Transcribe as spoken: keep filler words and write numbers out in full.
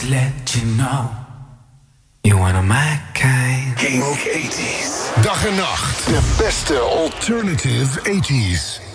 let you know you're one of my kind. King of eighties. Dag en nacht. De beste alternative eighties.